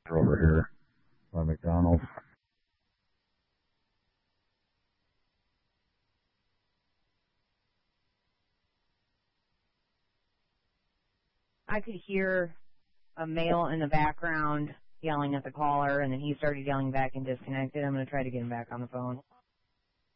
over here by McDonald's. I could hear a male in the background yelling at the caller, and then he started yelling back and disconnected. I'm going to try to get him back on the phone.